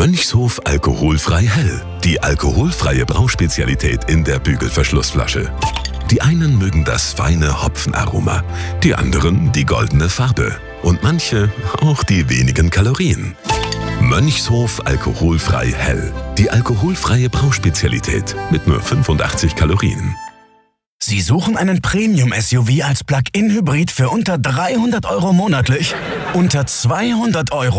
Mönchshof alkoholfrei hell. Die alkoholfreie Brauspezialität in der Bügelverschlussflasche. Die einen mögen das feine Hopfenaroma, die anderen die goldene Farbe und manche auch die wenigen Kalorien. Mönchshof alkoholfrei hell. Die alkoholfreie Brauspezialität mit nur 85 Kalorien. Sie suchen einen Premium-SUV als Plug-in-Hybrid für unter 300 € monatlich? Unter 200 €